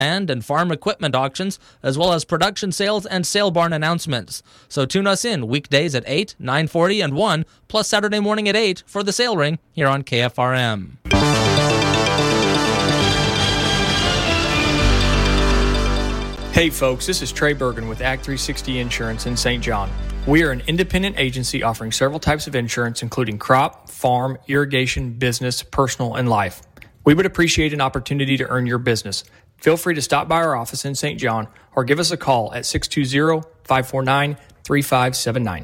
and farm equipment auctions, as well as production sales and sale barn announcements. So tune us in weekdays at 8, 9:40, and 1, plus Saturday morning at 8 for the Sale Ring here on KFRM. Hey folks, this is Trey Bergen with Act 360 Insurance in St. John. We are an independent agency offering several types of insurance, including crop, farm, irrigation, business, personal, and life. We would appreciate an opportunity to earn your business. Feel free to stop by our office in St. John or give us a call at 620-549-3579.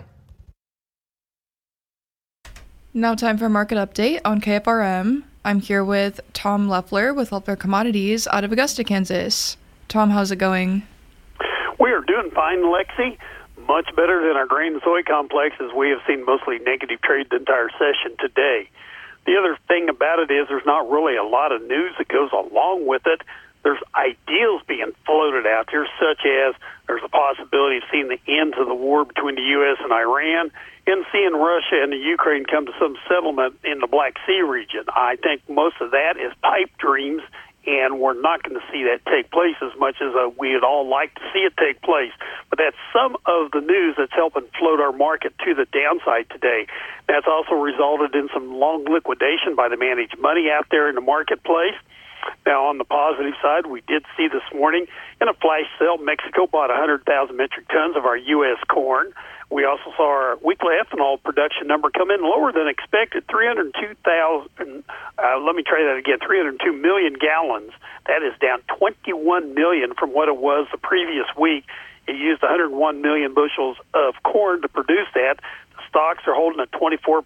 Now time for a market update on KFRM. I'm here with Tom Leffler with Leffler Commodities out of Augusta, Kansas. Tom, how's it going? We are doing fine, Lexi. Much better than our grain and soy complex, as we have seen mostly negative trade the entire session today. The other thing about it is there's not really a lot of news that goes along with it. There's ideals being floated out there, such as there's a possibility of seeing the end to the war between the U.S. and Iran and seeing Russia and the Ukraine come to some settlement in the Black Sea region. I think most of that is pipe dreams, and we're not going to see that take place as much as we'd all like to see it take place. But that's some of the news that's helping float our market to the downside today. That's also resulted in some long liquidation by the managed money out there in the marketplace. Now, on the positive side, we did see this morning in a flash sale, Mexico bought 100,000 metric tons of our U.S. corn. We also saw our weekly ethanol production number come in lower than expected, 302 million gallons. That is down 21 million from what it was the previous week. It used 101 million bushels of corn to produce that. The stocks are holding at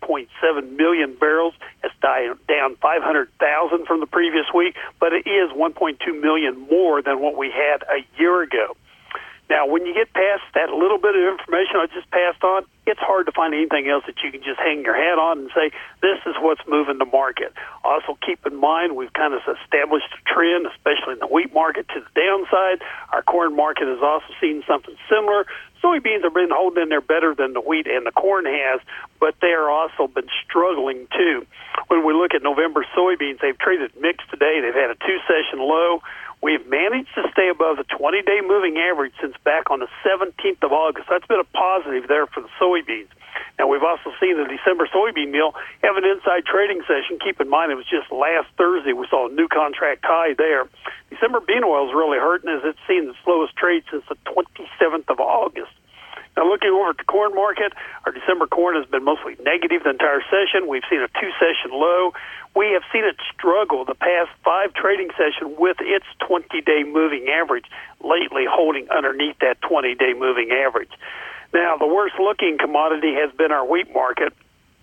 24.7 million barrels. It's down 500,000 from the previous week, but it is 1.2 million more than what we had a year ago. Now, when you get past that little bit of information I just passed on, it's hard to find anything else that you can just hang your hat on and say, this is what's moving the market. Also, keep in mind, we've kind of established a trend, especially in the wheat market, to the downside. Our corn market has also seen something similar. Soybeans have been holding in there better than the wheat and the corn has, but they are also been struggling too. When we look at November soybeans, they've traded mixed today. They've had a two-session low. We've managed to stay above the 20-day moving average since back on the 17th of August. That's been a positive there for the soybeans. Now, we've also seen the December soybean meal have an inside trading session. Keep in mind, it was just last Thursday we saw a new contract high there. December bean oil is really hurting as it's seen the slowest trade since the 27th of August. Now, looking over at the corn market, our December corn has been mostly negative the entire session. We've seen a two-session low. We have seen it struggle the past 5 trading sessions with its 20-day moving average, lately holding underneath that 20-day moving average. Now, the worst-looking commodity has been our wheat market.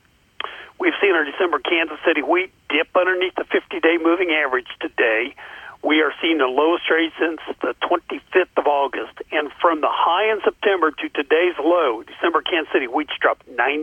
We've seen our December Kansas City wheat dip underneath the 50-day moving average today. We are seeing the lowest trade since the 25th of August. And from the high in September to today's low, December Kansas City wheat's dropped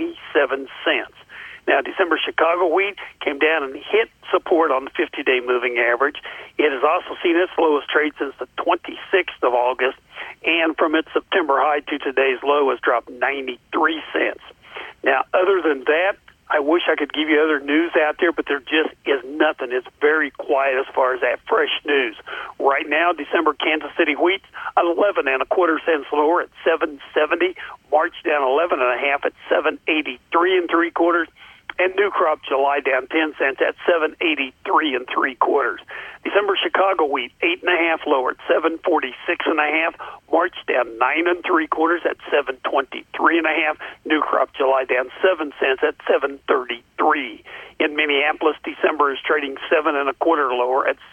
97 cents. Now, December Chicago wheat came down and hit support on the 50-day moving average. It has also seen its lowest trade since the 26th of August, and from its September high to today's low has dropped 93 cents. Now, other than that, I wish I could give you other news out there, but there just is nothing. It's very quiet as far as that fresh news. Right now, December Kansas City wheat, 11 1/4 cents lower at $7.70. March down 11 1/2 at $7.83 3/4. And new crop July down 10 cents at $7.83 3/4. December Chicago wheat 8 1/2 lower at $7.46 1/2. March down 9 3/4 at $7.23 1/2. New crop July down 7 cents at $7.33. In Minneapolis, December is trading 7 1/4 lower at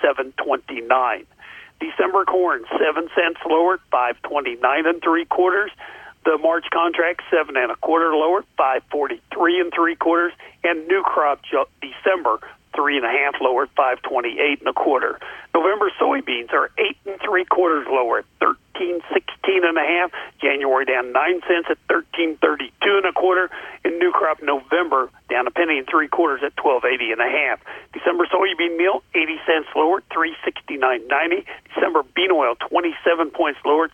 $7.29. December corn 7 cents lower at $5.29 3/4. The March contract 7 1/4 lower, $5.43 3/4, and new crop December 3 1/2 lower, $5.28 1/4. November soybeans are 8 3/4 lower at $13.16 1/2. January down 9 cents at $13.32 1/4, and new crop November down 1 3/4 at $12.80 1/2. December soybean meal 80 cents lower, $3.69.90. December bean oil 27 points lower,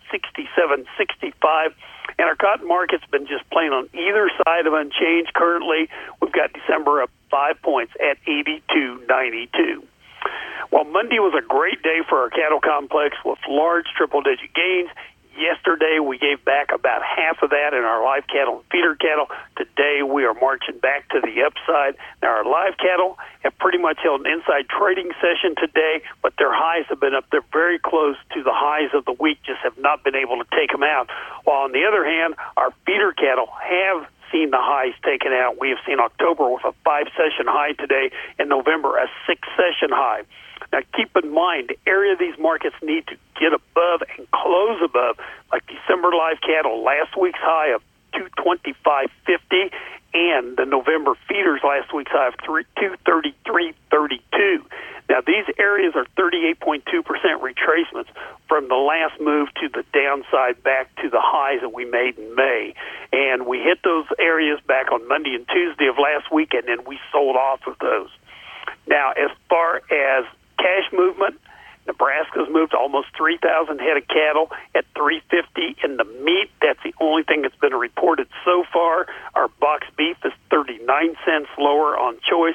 $67.65. And our cotton market's been just playing on either side of unchanged currently. We've got December up 5 points at $82.92. Well, Monday was a great day for our cattle complex with large triple-digit gains. Yesterday, we gave back about half of that in our live cattle and feeder cattle. Today, we are marching back to the upside. Now, our live cattle have pretty much held an inside trading session today, but their highs have been up there very close to the highs of the week, just have not been able to take them out. While, on the other hand, our feeder cattle have seen the highs taken out. We have seen October with a 5-session high today, and November a 6-session high. Now, keep in mind, the area these markets need to get above and close above, like December live cattle, last week's high of 225.50, and the November feeders last week's high of 233.32. Now, these areas are 38.2% retracements from the last move to the downside back to the highs that we made in May. And we hit those areas back on Monday and Tuesday of last week, and then we sold off of those. Now, as far as cash movement, Nebraska's moved almost 3,000 head of cattle at $3.50 in the meat. That's the only thing that's been reported so far. Our box beef is 39 cents lower on choice,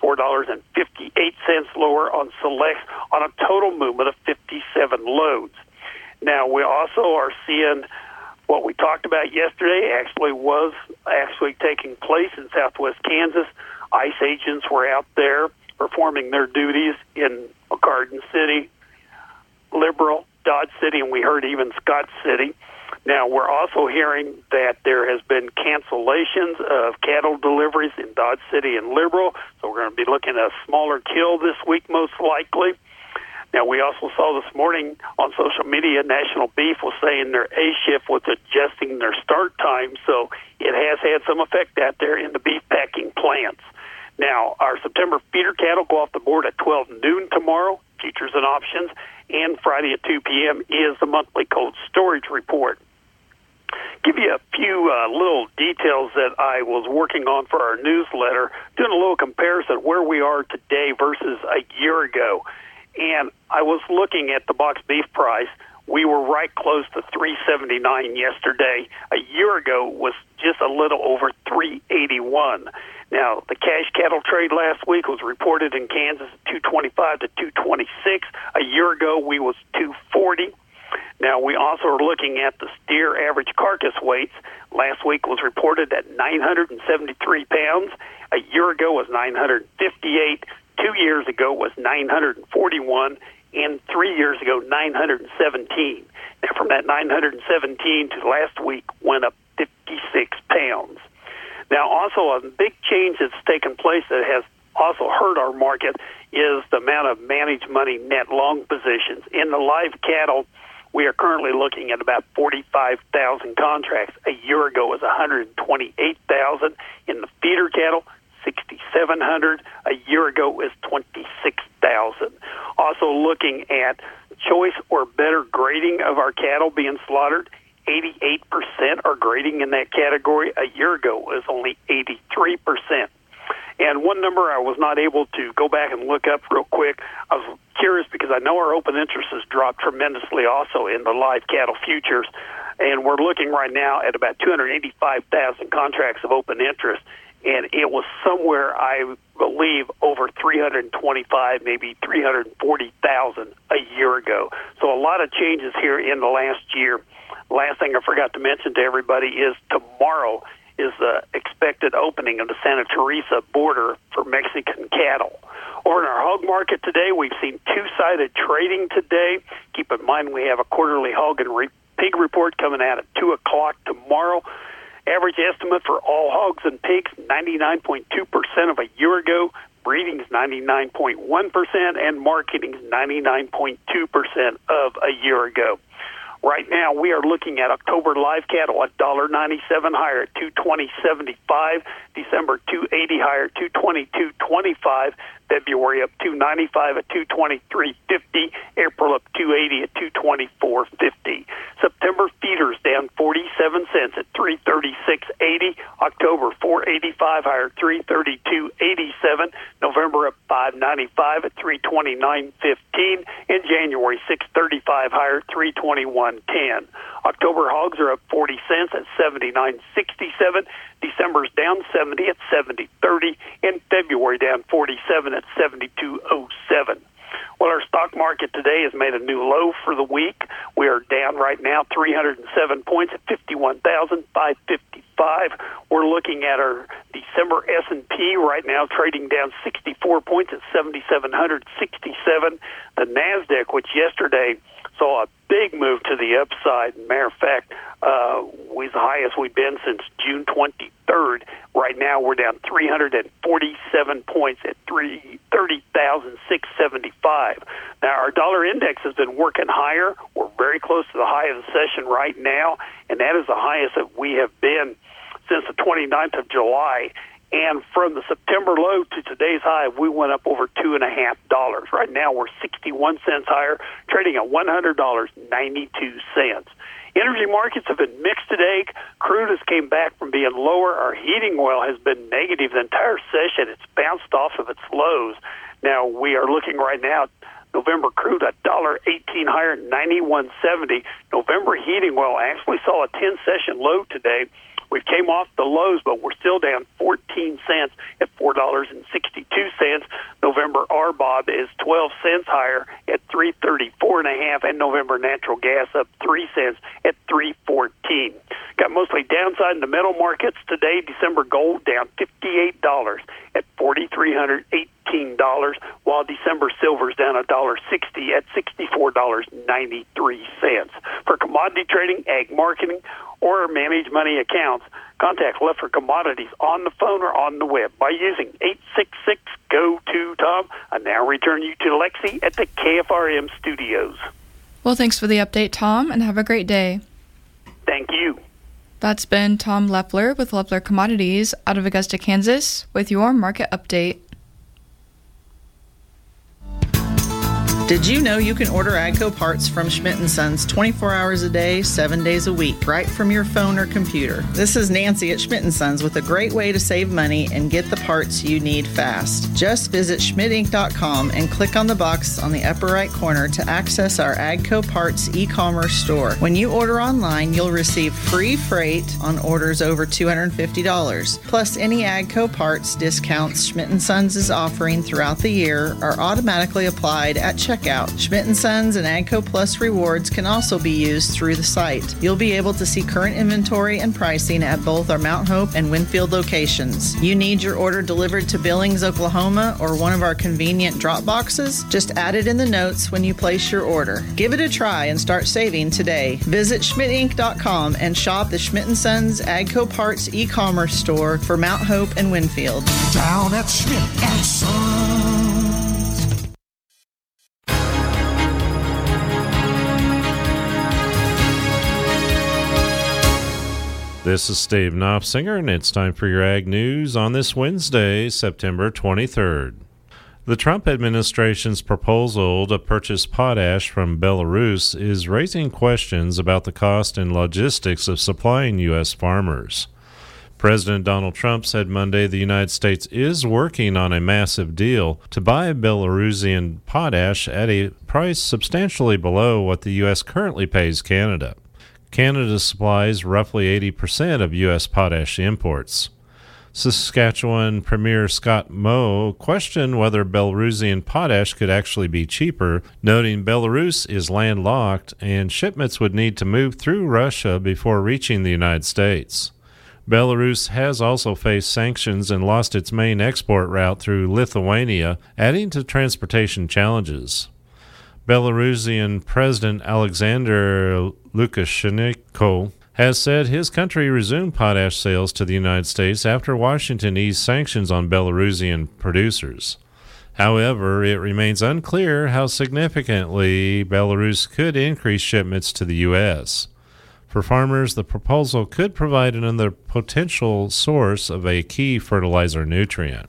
$4.58 lower on select, on a total movement of 57 loads. Now, we also are seeing what we talked about yesterday was taking place in southwest Kansas. ICE agents were out there performing their duties in Garden City, Liberal, Dodge City, and we heard even Scott City. Now, we're also hearing that there has been cancellations of cattle deliveries in Dodge City and Liberal, so we're going to be looking at a smaller kill this week, most likely. Now, we also saw this morning on social media, National Beef was saying their A-shift was adjusting their start time, so it has had some effect out there in the beef packing plants. Now, our September feeder cattle go off the board at 12 noon tomorrow, futures and options, and Friday at 2 p.m. is the monthly cold storage report. Give you a few little details that I was working on for our newsletter, doing a little comparison where we are today versus a year ago. And I was looking at the box beef price. We were right close to $3.79 yesterday. A year ago was just a little over $3.81. Now, the cash cattle trade last week was reported in Kansas at $225 to $226. A year ago, we was $240. Now, we also are looking at the steer average carcass weights. Last week was reported at 973 pounds. A year ago was 958. 2 years ago was 941. And 3 years ago, 917. Now, from that 917 to last week went up 56 pounds. Now, also a big change that's taken place that has also hurt our market is the amount of managed money net long positions. In the live cattle, we are currently looking at about 45,000 contracts. A year ago was 128,000. In the feeder cattle, 6,700. A year ago was 26,000. Also looking at choice or better grading of our cattle being slaughtered, 88% are grading in that category. A year ago was only 83%. And one number I was not able to go back and look up real quick, I was curious because I know our open interest has dropped tremendously also in the live cattle futures, and we're looking right now at about 285,000 contracts of open interest, and it was somewhere, I believe, over 325, maybe 340,000 a year ago. So a lot of changes here in the last year. Last thing I forgot to mention to everybody is tomorrow is the expected opening of the Santa Teresa border for Mexican cattle. Over in our hog market today, we've seen two-sided trading today. Keep in mind we have a quarterly hog and pig report coming out at 2 o'clock tomorrow. Average estimate for all hogs and pigs, 99.2% of a year ago. Breeding is 99.1%, and marketing is 99.2% of a year ago. Right now, we are looking at October live cattle $1.97 higher at $220.75. December $280 higher at $222.25. February up $295 at $223.50. April up $280 at $224.50. September feeders down 47 cents at $336.80. October $4.85 higher at $332.87. November up $5.95 at $329.15. And January $6.35 higher at $321.10. October hogs are up 40 cents at $79.67. December's down 70 at $70.30, and February down 47 at $72.07. Well, our stock market today has made a new low for the week. We are down right now 307 points at 51,555. We're looking at our December S&P right now trading down 64 points at 7,767. The NASDAQ, which yesterday saw a big move to the upside. Matter of fact, was the highest we've been since June 23rd. Right now, we're down 347 points at 30,675. Now, our dollar index has been working higher. We're very close to the high of the session right now, and that is the highest that we have been since the 29th of July. And from the September low to today's high, we went up over $2.50. Right now, we're 61 cents higher, trading at $100.92. Energy markets have been mixed today. Crude has came back from being lower. Our heating oil has been negative the entire session. It's bounced off of its lows. Now, we are looking right now, November crude $1.18 higher, 91.70. November heating oil actually saw a 10-session low today. We came off the lows, but we're still down 14 cents at $4.62. November RBOB is 12 cents higher at $3.34.5, and November natural gas up 3 cents at $3.14. Got mostly downside in the metal markets today. December gold down $58 at $4,318, while December silver's down $1.60 at $64.93. For commodity trading, ag marketing, or manage money accounts, contact Leffler Commodities on the phone or on the web by using 866-GO-TO-TOM. I now return you to Lexi at the KFRM studios. Well, thanks for the update, Tom, and have a great day. Thank you. That's been Tom Leffler with Leffler Commodities out of Augusta, Kansas, with your market update. Did you know you can order AGCO parts from Schmidt & Sons 24 hours a day, 7 days a week, right from your phone or computer? This is Nancy at Schmidt & Sons with a great way to save money and get the parts you need fast. Just visit schmidtinc.com and click on the box on the upper right corner to access our AGCO parts e-commerce store. When you order online, you'll receive free freight on orders over $250. Plus, any AGCO parts discounts Schmidt & Sons is offering throughout the year are automatically applied at checkout. Schmidt & Sons and AGCO Plus rewards can also be used through the site. You'll be able to see current inventory and pricing at both our Mount Hope and Winfield locations. You need your order delivered to Billings, Oklahoma, or one of our convenient drop boxes? Just add it in the notes when you place your order. Give it a try and start saving today. Visit schmidtinc.com and shop the Schmidt & Sons AGCO Parts e-commerce store for Mount Hope and Winfield. Down at Schmidt & Sons. This is Steve Knopfsinger, and it's time for your Ag News on this Wednesday, September 23rd. The Trump administration's proposal to purchase potash from Belarus is raising questions about the cost and logistics of supplying U.S. farmers. President Donald Trump said Monday the United States is working on a massive deal to buy Belarusian potash at a price substantially below what the U.S. currently pays Canada. Canada supplies roughly 80% of U.S. potash imports. Saskatchewan Premier Scott Moe questioned whether Belarusian potash could actually be cheaper, noting Belarus is landlocked and shipments would need to move through Russia before reaching the United States. Belarus has also faced sanctions and lost its main export route through Lithuania, adding to transportation challenges. Belarusian President Alexander Lukashenko has said his country resumed potash sales to the United States after Washington eased sanctions on Belarusian producers. However, it remains unclear how significantly Belarus could increase shipments to the U.S. For farmers, the proposal could provide another potential source of a key fertilizer nutrient.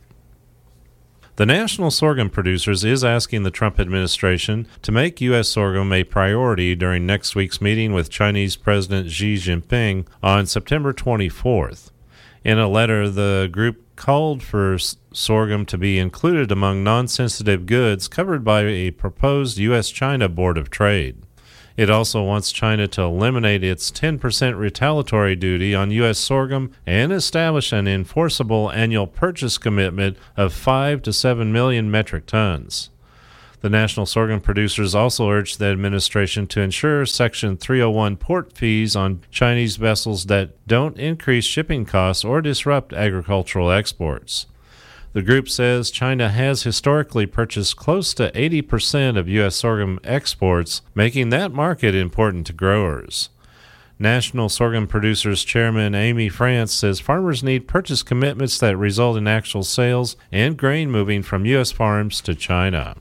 The National Sorghum Producers is asking the Trump administration to make U.S. sorghum a priority during next week's meeting with Chinese President Xi Jinping on September 24th. In a letter, the group called for sorghum to be included among non-sensitive goods covered by a proposed U.S.-China Board of Trade. It also wants China to eliminate its 10% retaliatory duty on U.S. sorghum and establish an enforceable annual purchase commitment of 5 to 7 million metric tons. The National Sorghum Producers also urged the administration to ensure Section 301 port fees on Chinese vessels that don't increase shipping costs or disrupt agricultural exports. The group says China has historically purchased close to 80% of U.S. sorghum exports, making that market important to growers. National Sorghum Producers Chairman Amy France says farmers need purchase commitments that result in actual sales and grain moving from U.S. farms to China.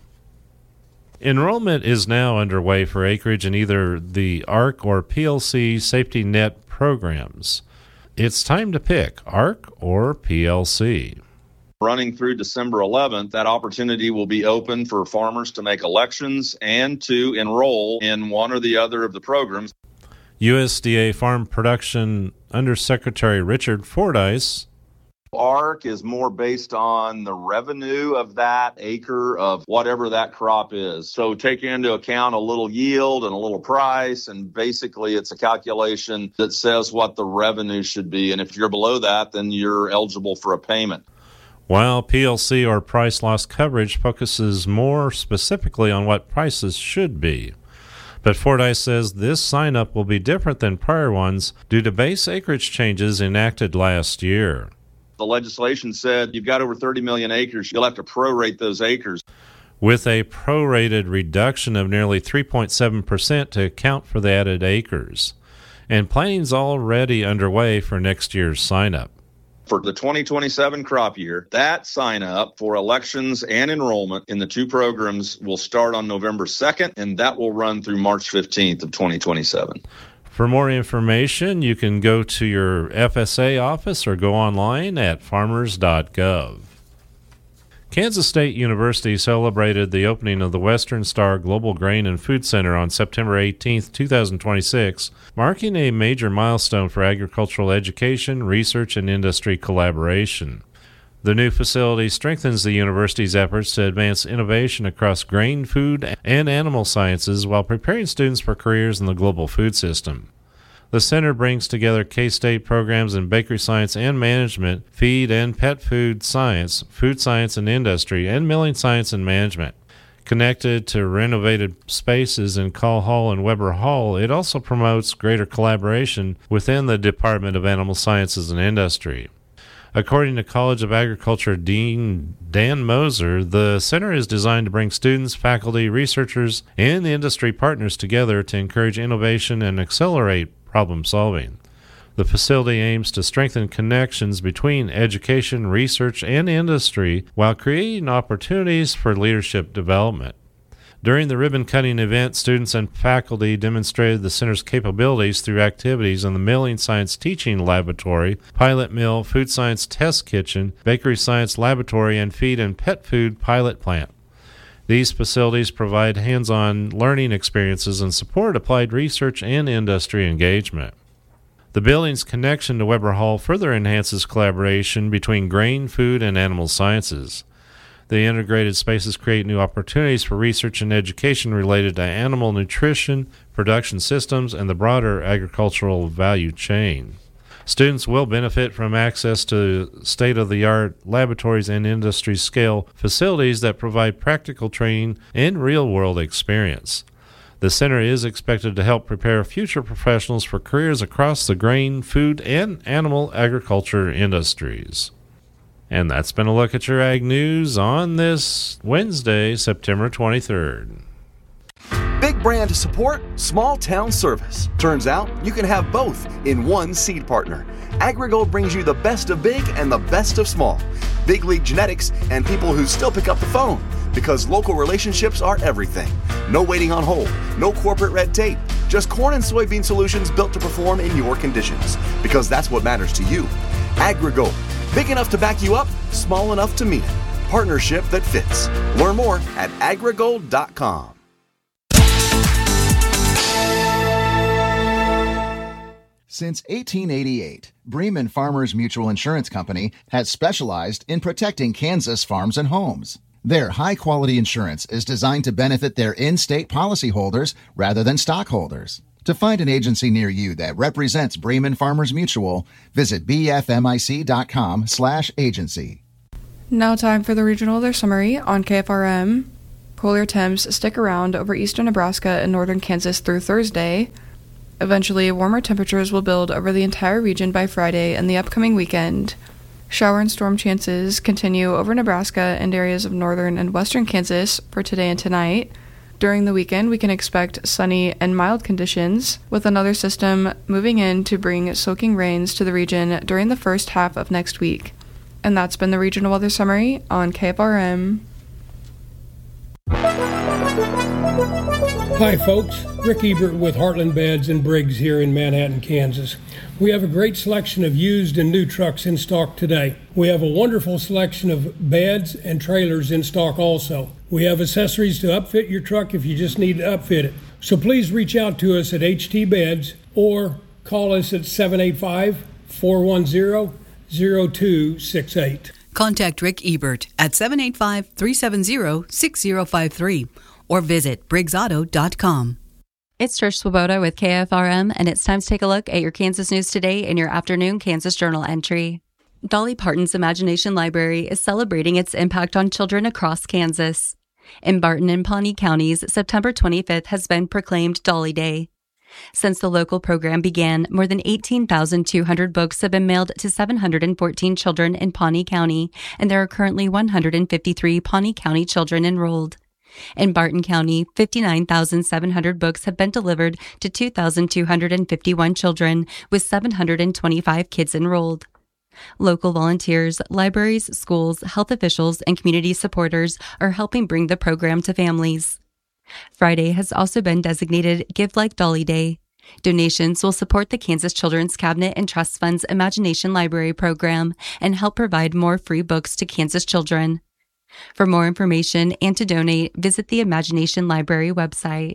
Enrollment is now underway for acreage in either the ARC or PLC safety net programs. It's time to pick ARC or PLC. Running through December 11th, that opportunity will be open for farmers to make elections and to enroll in one or the other of the programs. USDA Farm Production Undersecretary Richard Fordyce. ARC is more based on the revenue of that acre of whatever that crop is. So taking into account a little yield and a little price, and basically it's a calculation that says what the revenue should be. And if you're below that, then you're eligible for a payment. While PLC or price loss coverage focuses more specifically on what prices should be. But Fordyce says this sign-up will be different than prior ones due to base acreage changes enacted last year. The legislation said you've got over 30 million acres, you'll have to prorate those acres. With a prorated reduction of nearly 3.7% to account for the added acres. And planning's already underway for next year's sign-up. For the 2027 crop year, that sign-up for elections and enrollment in the two programs will start on November 2nd, and that will run through March 15th of 2027. For more information, you can go to your FSA office or go online at farmers.gov. Kansas State University celebrated the opening of the Western Star Global Grain and Food Center on September 18, 2026, marking a major milestone for agricultural education, research, and industry collaboration. The new facility strengthens the university's efforts to advance innovation across grain, food, and animal sciences while preparing students for careers in the global food system. The center brings together K-State programs in bakery science and management, feed and pet food science and industry, and milling science and management. Connected to renovated spaces in Call Hall and Weber Hall, it also promotes greater collaboration within the Department of Animal Sciences and Industry. According to College of Agriculture Dean Dan Moser, the center is designed to bring students, faculty, researchers, and industry partners together to encourage innovation and accelerate problem solving. The facility aims to strengthen connections between education, research, and industry while creating opportunities for leadership development. During the ribbon-cutting event, students and faculty demonstrated the center's capabilities through activities in the Milling Science Teaching Laboratory, Pilot Mill, Food Science Test Kitchen, Bakery Science Laboratory, and Feed and Pet Food Pilot Plant. These facilities provide hands-on learning experiences and support applied research and industry engagement. The building's connection to Weber Hall further enhances collaboration between grain, food, and animal sciences. The integrated spaces create new opportunities for research and education related to animal nutrition, production systems, and the broader agricultural value chain. Students will benefit from access to state-of-the-art laboratories and industry-scale facilities that provide practical training and real-world experience. The center is expected to help prepare future professionals for careers across the grain, food, and animal agriculture industries. And that's been a look at your Ag News on this Wednesday, September 23rd. Big brand support, small town service. Turns out you can have both in one seed partner. AgriGold brings you the best of big and the best of small. Big league genetics and people who still pick up the phone, because local relationships are everything. No waiting on hold, no corporate red tape, just corn and soybean solutions built to perform in your conditions, because that's what matters to you. AgriGold. Big enough to back you up, small enough to meet it. Partnership that fits. Learn more at agrigold.com. Since 1888, Bremen Farmers Mutual Insurance Company has specialized in protecting Kansas farms and homes. Their high-quality insurance is designed to benefit their in-state policyholders rather than stockholders. To find an agency near you that represents Bremen Farmers Mutual, visit bfmic.com/agency. Now time for the regional weather summary on KFRM. Cooler temps stick around over eastern Nebraska and northern Kansas through Thursday. Eventually, warmer temperatures will build over the entire region by Friday and the upcoming weekend. Shower and storm chances continue over Nebraska and areas of northern and western Kansas for today and tonight. During the weekend, we can expect sunny and mild conditions, with another system moving in to bring soaking rains to the region during the first half of next week. And that's been the Regional Weather Summary on KFRM. Hi folks, Rick Ebert with Heartland Beds and Briggs here in Manhattan, Kansas. We have a great selection of used and new trucks in stock today. We have a wonderful selection of beds and trailers in stock also. We have accessories to upfit your truck if you just need to upfit it. So please reach out to us at HT Beds or call us at 785-410-0268. Contact Rick Ebert at 785-370-6053 or visit briggsauto.com. It's Trish Swoboda with KFRM, and it's time to take a look at your Kansas news today in your afternoon Kansas Journal entry. Dolly Parton's Imagination Library is celebrating its impact on children across Kansas. In Barton and Pawnee counties, September 25th has been proclaimed Dolly Day. Since the local program began, more than 18,200 books have been mailed to 714 children in Pawnee County, and there are currently 153 Pawnee County children enrolled. In Barton County, 59,700 books have been delivered to 2,251 children, with 725 kids enrolled. Local volunteers, libraries, schools, health officials, and community supporters are helping bring the program to families. Friday has also been designated Give Like Dolly Day. Donations will support the Kansas Children's Cabinet and Trust Fund's Imagination Library program and help provide more free books to Kansas children. For more information and to donate, visit the Imagination Library website.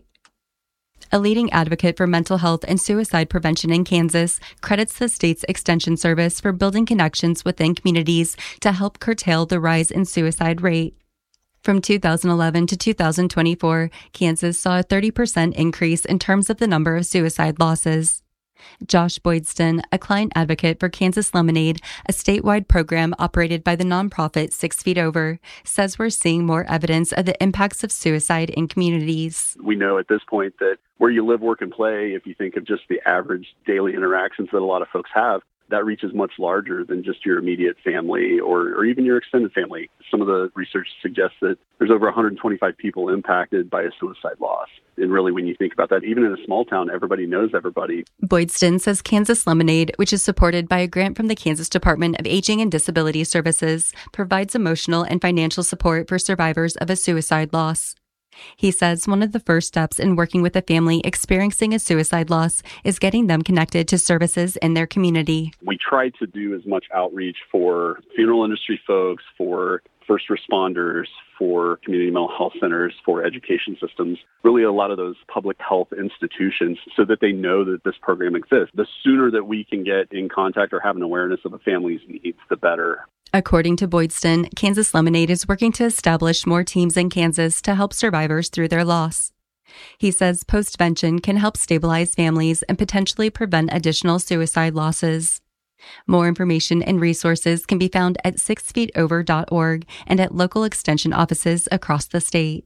A leading advocate for mental health and suicide prevention in Kansas credits the state's extension service for building connections within communities to help curtail the rise in suicide rate. From 2011 to 2024, Kansas saw a 30% increase in terms of the number of suicide losses. Josh Boydston, a client advocate for Kansas Lemonade, a statewide program operated by the nonprofit 6 Feet Over, says we're seeing more evidence of the impacts of suicide in communities. We know at this point that where you live, work, and play, if you think of just the average daily interactions that a lot of folks have, that reaches much larger than just your immediate family or even your extended family. Some of the research suggests that there's over 125 people impacted by a suicide loss. And really, when you think about that, even in a small town, everybody knows everybody. Boydston says Kansas Lemonade, which is supported by a grant from the Kansas Department of Aging and Disability Services, provides emotional and financial support for survivors of a suicide loss. He says one of the first steps in working with a family experiencing a suicide loss is getting them connected to services in their community. We try to do as much outreach for funeral industry folks, for first responders, for community mental health centers, for education systems, really a lot of those public health institutions so that they know that this program exists. The sooner that we can get in contact or have an awareness of a family's needs, the better. According to Boydston, Kansas Lemonade is working to establish more teams in Kansas to help survivors through their loss. He says postvention can help stabilize families and potentially prevent additional suicide losses. More information and resources can be found at 6feetover.org and at local extension offices across the state.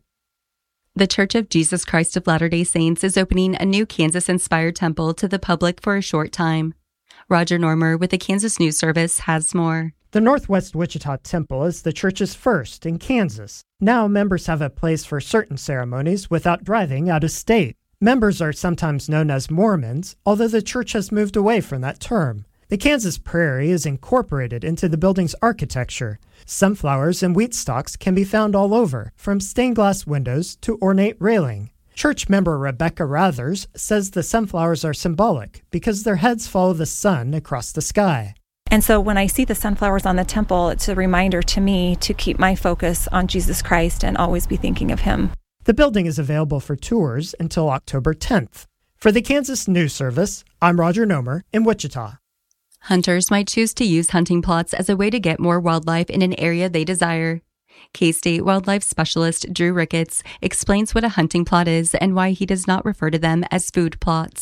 The Church of Jesus Christ of Latter-day Saints is opening a new Kansas-inspired temple to the public for a short time. Roger Normer with the Kansas News Service has more. The Northwest Wichita Temple is the church's first in Kansas. Now members have a place for certain ceremonies without driving out of state. Members are sometimes known as Mormons, although the church has moved away from that term. The Kansas Prairie is incorporated into the building's architecture. Sunflowers and wheat stalks can be found all over, from stained glass windows to ornate railing. Church member Rebecca Rathers says the sunflowers are symbolic because their heads follow the sun across the sky. And so when I see the sunflowers on the temple, it's a reminder to me to keep my focus on Jesus Christ and always be thinking of him. The building is available for tours until October 10th. For the Kansas News Service, I'm Roger Nomer in Wichita. Hunters might choose to use hunting plots as a way to get more wildlife in an area they desire. K-State wildlife specialist Drew Ricketts explains what a hunting plot is and why he does not refer to them as food plots.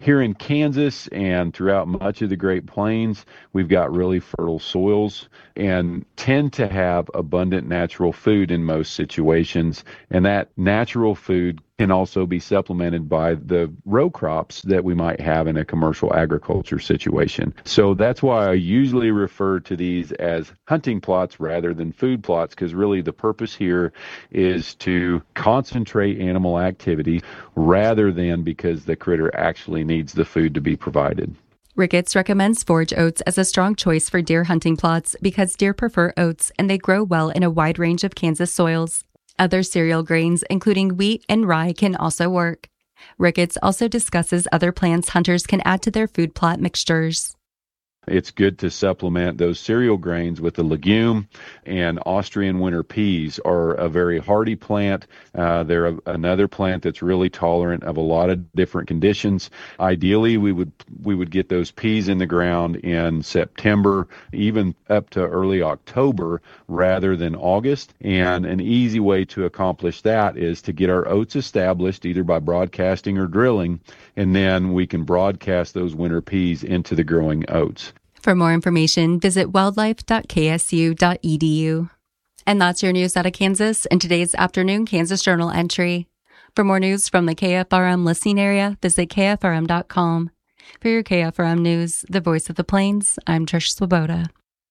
Here in Kansas and throughout much of the Great Plains, we've got really fertile soils and tend to have abundant natural food in most situations. And that natural food can also be supplemented by the row crops that we might have in a commercial agriculture situation. So that's why I usually refer to these as hunting plots rather than food plots, because really the purpose here is to concentrate animal activity rather than because the critter actually needs the food to be provided. Ricketts recommends forage oats as a strong choice for deer hunting plots because deer prefer oats and they grow well in a wide range of Kansas soils. Other cereal grains, including wheat and rye, can also work. Ricketts also discusses other plants hunters can add to their food plot mixtures. It's good to supplement those cereal grains with a legume, and Austrian winter peas are a very hardy plant. They're another plant that's really tolerant of a lot of different conditions. Ideally, we would get those peas in the ground in September, even up to early October, rather than August. And an easy way to accomplish that is to get our oats established either by broadcasting or drilling, and then we can broadcast those winter peas into the growing oats. For more information, visit wildlife.ksu.edu. And that's your news out of Kansas in today's afternoon Kansas Journal entry. For more news from the KFRM listening area, visit kfrm.com. For your KFRM news, the voice of the plains, I'm Trish Swoboda.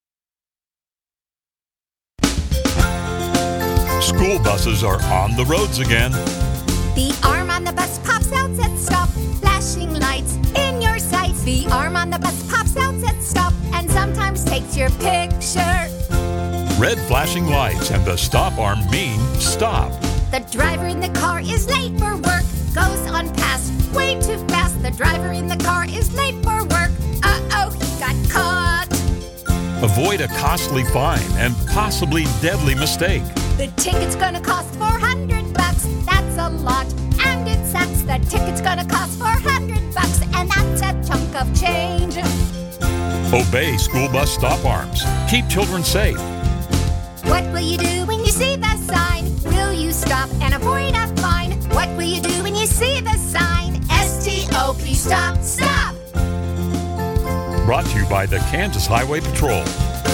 School buses are on the roads again. The arm on the bus pops out at stop, flashing lights in your sights. The arm on the bus pops out at stop and sometimes takes your picture. Red flashing lights and the stop arm mean stop. The driver in the car is late for work, goes on past way too fast. The driver in the car is late for work. Uh-oh, he got caught. Avoid a costly fine and possibly deadly mistake. The ticket's gonna cost $400. That's a lot, and it sucks. The ticket's gonna cost $400, and that's a chunk of change. Obey school bus stop arms. Keep children safe. What will you do when you see the sign? Will you stop and avoid a fine? What will you do when you see the sign? S-T-O-P, stop, stop! Brought to you by the Kansas Highway Patrol.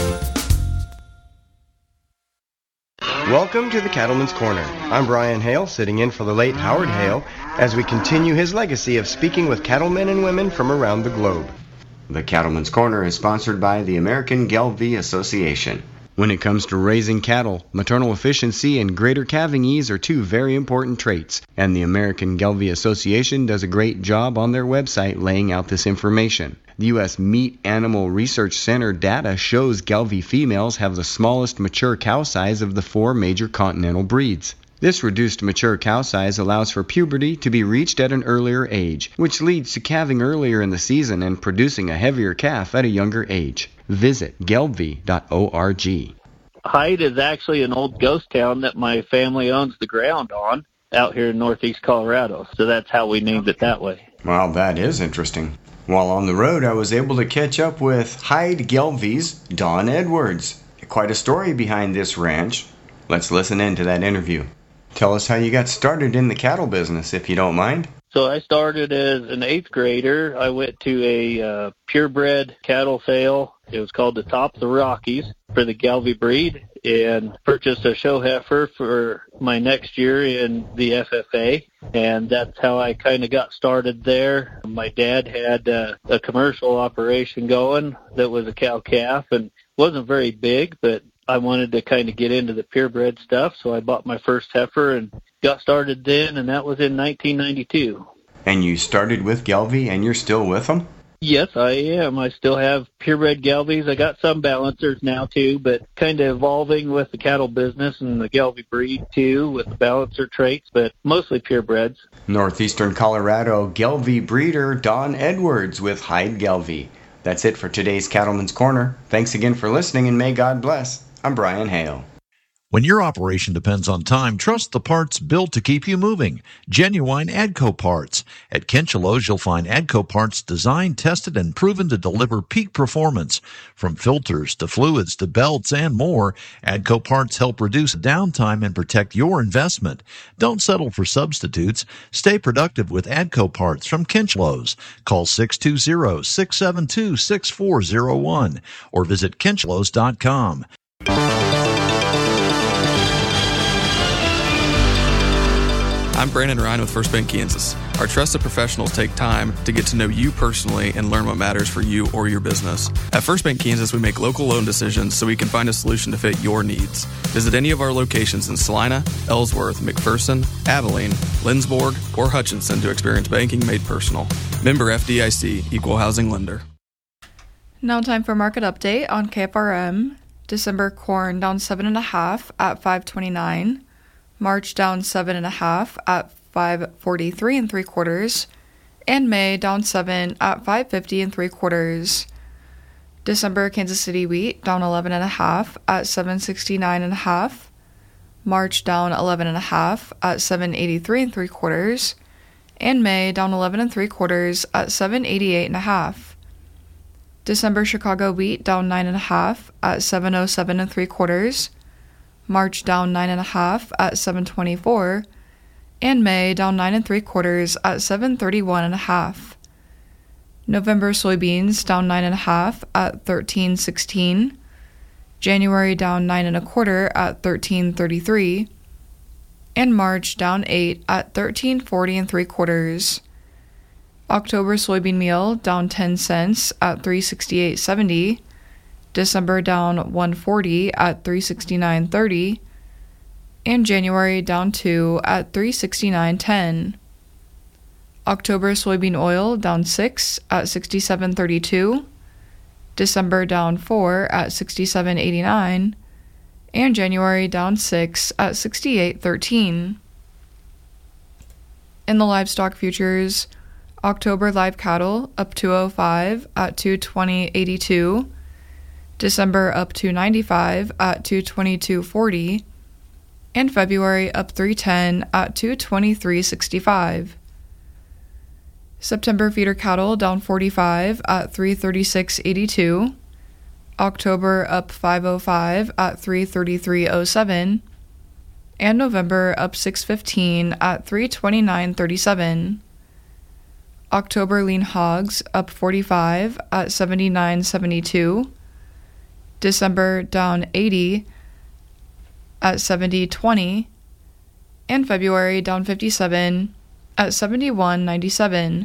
Welcome to the Cattleman's Corner. I'm Brian Hale, sitting in for the late Howard Hale, as we continue his legacy of speaking with cattlemen and women from around the globe. The Cattleman's Corner is sponsored by the American Gelbvieh Association. When it comes to raising cattle, maternal efficiency and greater calving ease are two very important traits, and the American Gelbvieh Association does a great job on their website laying out this information. The U.S. Meat Animal Research Center data shows Gelbvieh females have the smallest mature cow size of the four major continental breeds. This reduced mature cow size allows for puberty to be reached at an earlier age, which leads to calving earlier in the season and producing a heavier calf at a younger age. Visit gelbvieh.org. Hyde is actually an old ghost town that my family owns the ground on out here in northeast Colorado, so that's how we named it that way. Well, that is interesting. While on the road, I was able to catch up with Hyde Gelbvieh's Don Edwards. Quite a story behind this ranch. Let's listen in to that interview. Tell us how you got started in the cattle business, if you don't mind. So I started as an 8th grader. I went to a purebred cattle sale. It was called the Top of the Rockies for the Gelbvieh breed, and purchased a show heifer for my next year in the FFA, and that's how I kind of got started there. My dad had a commercial operation going that was a cow-calf, and wasn't very big, but I wanted to kind of get into the purebred stuff, so I bought my first heifer and got started then, and that was in 1992. And you started with Gelbvieh, and you're still with them? Yes, I am. I still have purebred Gelbviehs. I got some balancers now, too, but kind of evolving with the cattle business and the Gelbvieh breed, too, with the balancer traits, but mostly purebreds. Northeastern Colorado Gelbvieh breeder Don Edwards with Hyde Gelbvieh. That's it for today's Cattleman's Corner. Thanks again for listening, and may God bless. I'm Brian Hale. When your operation depends on time, trust the parts built to keep you moving. Genuine AGCO parts. At Kinchelo's, you'll find AGCO parts designed, tested, and proven to deliver peak performance. From filters to fluids to belts and more, AGCO parts help reduce downtime and protect your investment. Don't settle for substitutes. Stay productive with AGCO parts from Kinchelo's. Call 620-672-6401 or visit kinchelos.com. I'm Brandon Ryan with First Bank Kansas. Our trusted professionals take time to get to know you personally and learn what matters for you or your business. At First Bank Kansas, we make local loan decisions so we can find a solution to fit your needs. Visit any of our locations in Salina, Ellsworth, McPherson, Abilene, Lindsborg, or Hutchinson to experience banking made personal. Member FDIC, Equal Housing Lender. Now time for market update on KFRM. December corn down 7.5 at $5.29. March down 7.5 at $5.43 3/4, and May down 7 at $5.50 3/4. December Kansas City wheat down 11.5 at $7.69.5. March down 11.5 at $7.83 3/4, and May down 11 3/4 at $7.88.5. December Chicago wheat down 9.5 at $7.07 3/4. March down 9.5 at $7.24, and May down 9 3/4 at $7.31.5. November soybeans down 9.5 at $13.16. January down 9 1/4 at $13.33, and March down 8 at $13.40 3/4. October soybean meal down 10 cents at $3.68.70. December down $1.40 at $3.69.30, and January down 2 at $3.69.10. October soybean oil down 6 at $67.32, December down 4 at $67.89, and January down 6 at $68.13. In the livestock futures, October live cattle up 205 at $220.82. December up $295 at $222.40, and February up $310 at $223.65. September feeder cattle down 45 at $336.82. October up 505 at $333.07, and November up 615 at $329.37. October lean hogs up 45 at $79.72. December down 80 at $70.20, and February down 57 at $71.97.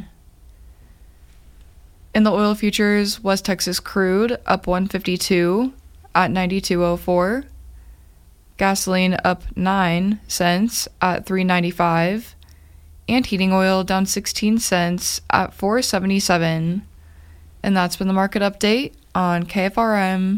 In the oil futures, West Texas crude up 152 at $92.04, gasoline up 9 cents at $3.95, and heating oil down 16 cents at $4.77. And that's been the market update on KFRM.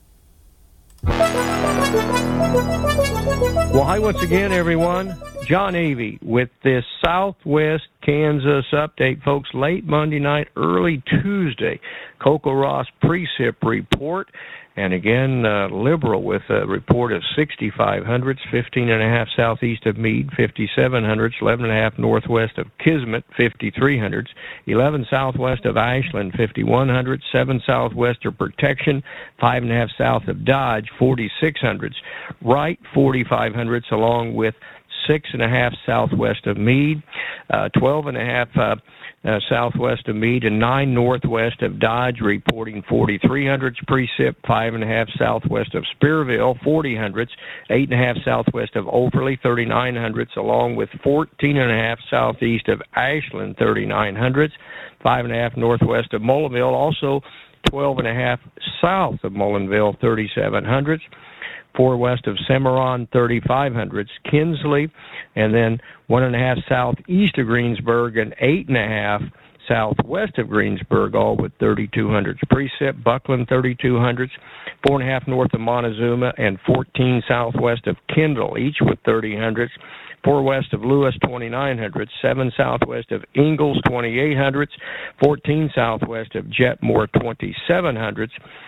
Well, hi once again, everyone. John Avey with this Southwest Kansas update, folks. Late Monday night, early Tuesday, Coco Ross precip report. And again, Liberal with a report of 6,500s, 15.5 southeast of Meade, 5,700s, 11.5 northwest of Kismet, 5,300s, 11 southwest of Ashland, 5,100s, 7 southwest of Protection, 5.5 south of Dodge, 4,600s, Wright, 4,500s, along with 6.5 southwest of Meade, 12.5 southwest of Meade, and 9 northwest of Dodge, reporting 4,300s precip, 5.5 southwest of Spearville, 40/100s, 8.5 southwest of Overley, 39/100s, along with 14.5 southeast of Ashland, 39/100s, 5.5 northwest of Mullinville, also 12.5 south of Mullinville, 37/100s, 4 west of Cimarron, 35/100s, Kinsley, and then 1.5 southeast of Greensburg and 8.5 southwest of Greensburg, all with 3,200s precip, Buckland 3,200s, 4.5 north of Montezuma, and 14 southwest of Kendall, each with 3,000s, 4 west of Lewis, 2,900s, 7 southwest of Ingalls, 2,800s, 14 southwest of Jetmore, 2,700s,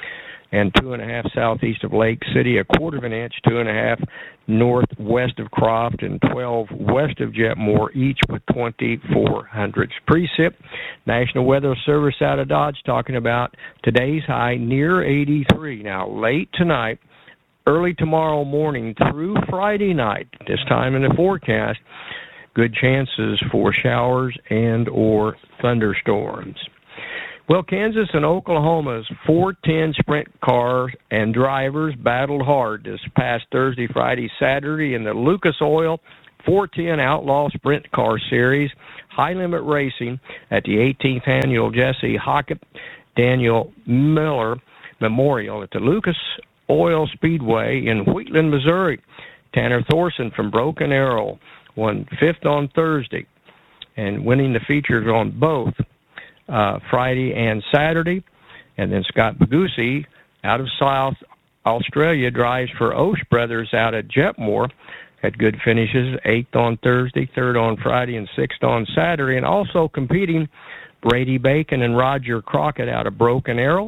and 2.5 southeast of Lake City, 1/4 of an inch, 2.5 northwest of Croft, and 12 west of Jetmore, each with 2400s. Precip, National Weather Service out of Dodge, talking about today's high near 83. Now, late tonight, early tomorrow morning through Friday night, this time in the forecast, good chances for showers and or thunderstorms. Well, Kansas and Oklahoma's 410 sprint cars and drivers battled hard this past Thursday, Friday, Saturday in the Lucas Oil 410 Outlaw Sprint Car Series High Limit Racing at the 18th Annual Jesse Hockett Daniel Miller Memorial at the Lucas Oil Speedway in Wheatland, Missouri. Tanner Thorson from Broken Arrow won 5th on Thursday and winning the features on both Friday and Saturday. And then Scott Bagussi out of South Australia drives for Osh Brothers out at Jetmore. Had good finishes, 8th on Thursday, 3rd on Friday, and 6th on Saturday. And also competing, Brady Bacon and Roger Crockett out of Broken Arrow.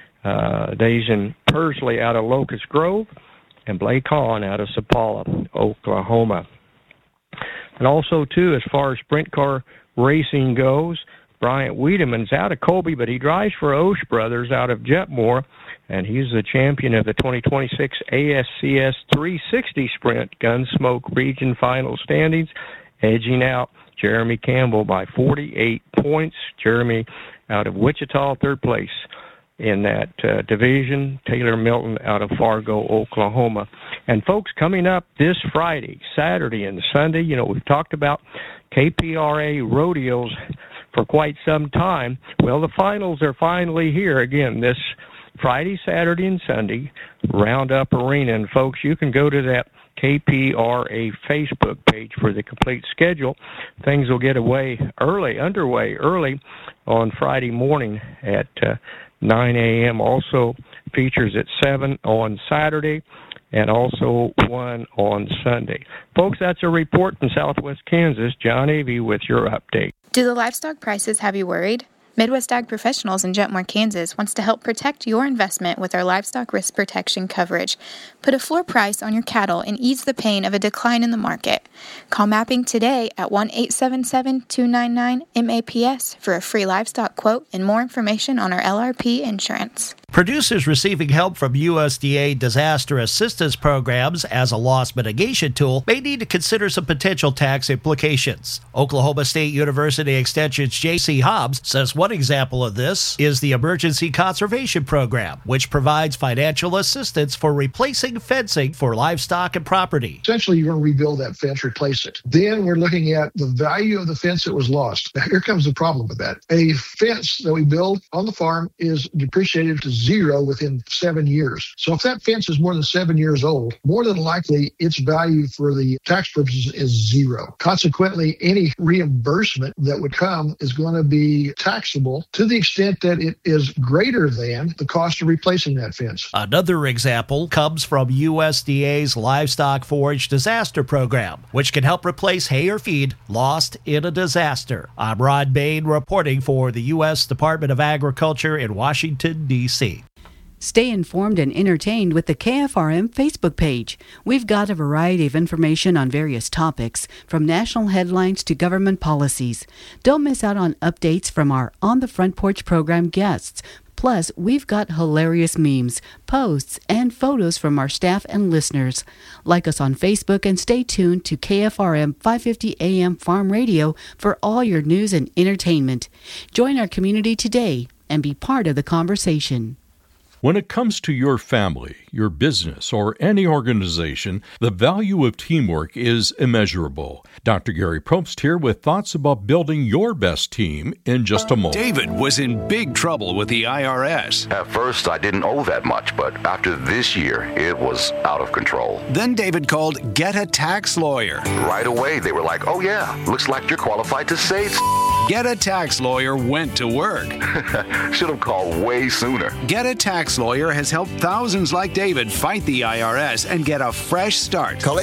Dejan Persley out of Locust Grove. And Blake Hahn out of Sapala, Oklahoma. And also, too, as far as sprint car racing goes, Bryant Wiedemann's out of Colby, but he drives for Osh Brothers out of Jetmore, and he's the champion of the 2026 ASCS 360 Sprint Gunsmoke Region Final Standings, edging out Jeremy Campbell by 48 points. Jeremy out of Wichita, 3rd place in that division. Taylor Milton out of Fargo, Oklahoma. And, folks, coming up this Friday, Saturday, and Sunday, we've talked about KPRA rodeos for quite some time. Well, the finals are finally here again this Friday, Saturday, and Sunday, Roundup Arena. And, folks, you can go to that KPRA Facebook page for the complete schedule. Things will get underway early on Friday morning at 9 a.m. Also features at 7 on Saturday and also 1 on Sunday. Folks, that's a report from Southwest Kansas. John Avey with your update. Do the livestock prices have you worried? Midwest Ag Professionals in Jetmore, Kansas wants to help protect your investment with our livestock risk protection coverage. Put a floor price on your cattle and ease the pain of a decline in the market. Call Mapping today at 1-877-299-MAPS for a free livestock quote and more information on our LRP insurance. Producers receiving help from USDA disaster assistance programs as a loss mitigation tool may need to consider some potential tax implications. Oklahoma State University Extension's J.C. Hobbs says one example of this is the Emergency Conservation Program, which provides financial assistance for replacing fencing for livestock and property. Essentially, you're going to rebuild that fence, replace it. Then we're looking at the value of the fence that was lost. Now, here comes the problem with that. A fence that we build on the farm is depreciated to zero within 7 years. So if that fence is more than 7 years old, more than likely its value for the tax purposes is zero. Consequently, any reimbursement that would come is going to be taxable to the extent that it is greater than the cost of replacing that fence. Another example comes from USDA's Livestock Forage Disaster Program, which can help replace hay or feed lost in a disaster. I'm Rod Bain reporting for the U.S. Department of Agriculture in Washington, D.C. Stay informed and entertained with the KFRM Facebook page. We've got a variety of information on various topics, from national headlines to government policies. Don't miss out on updates from our On the Front Porch program guests. Plus, we've got hilarious memes, posts, and photos from our staff and listeners. Like us on Facebook and stay tuned to KFRM 550 AM Farm Radio for all your news and entertainment. Join our community today and be part of the conversation. When it comes to your family, your business, or any organization, the value of teamwork is immeasurable. Dr. Gary Probst here with thoughts about building your best team in just a moment. David was in big trouble with the IRS. At first, I didn't owe that much, but after this year, it was out of control. Then David called Get a Tax Lawyer. Right away, they were like, oh yeah, looks like you're qualified to save. Get a Tax Lawyer went to work. Should have called way sooner. Get a Tax Lawyer has helped thousands like David fight the IRS and get a fresh start. Call